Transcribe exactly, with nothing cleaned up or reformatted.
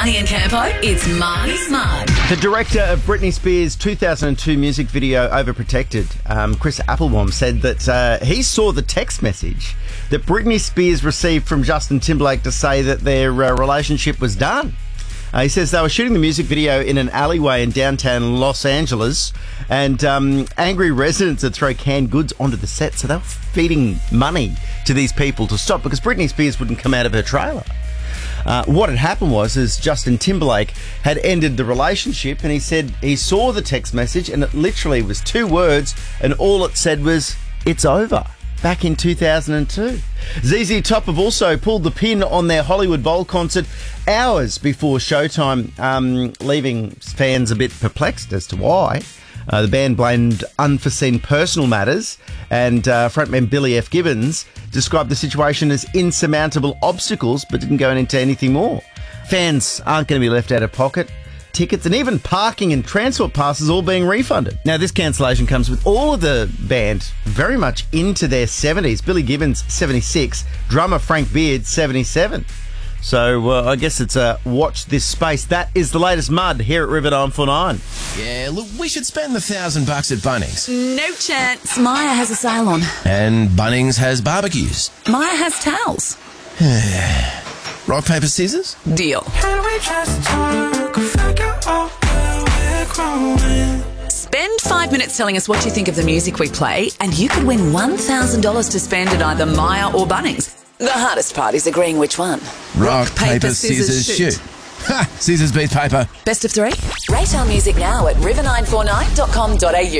Marnie and Campo, it's Marnie's Mug. The director of Britney Spears' two thousand two music video Overprotected, um, Chris Applebaum, said that uh, he saw the text message that Britney Spears received from Justin Timberlake to say that their uh, relationship was done. Uh, he says they were shooting the music video in an alleyway in downtown Los Angeles, and um, angry residents had thrown canned goods onto the set, so they were feeding money to these people to stop because Britney Spears wouldn't come out of her trailer. Uh, what had happened was is Justin Timberlake had ended the relationship, and he said he saw the text message and it literally was two words, and all it said was, "It's over," back in two thousand two. Z Z Top have also pulled the pin on their Hollywood Bowl concert hours before showtime, um, leaving fans a bit perplexed as to why. Uh, the band blamed unforeseen personal matters, and uh, frontman Billy F. Gibbons described the situation as insurmountable obstacles, but didn't go into anything more. Fans aren't going to be left out of pocket. Tickets and even parking and transport passes all being refunded. Now, this cancellation comes with all of the band very much into their seventies. Billy Gibbons, seventy-six. Drummer Frank Beard, seventy-seven. So uh, I guess it's a watch this space. That is the latest mud here at River nine four nine. Yeah, look, we should spend the thousand bucks at Bunnings. No chance. Maya has a sale on. And Bunnings has barbecues. Maya has towels. Rock, paper, scissors? Deal. Can we just talk, figure out where we're growing? Spend five minutes telling us what you think of the music we play, and you could win one thousand dollars to spend at either Maya or Bunnings. The hardest part is agreeing which one. Rock, paper, scissors, shoot. Ha! Scissors beat paper. Best of three? Rate our music now at river nine four nine dot com dot a u.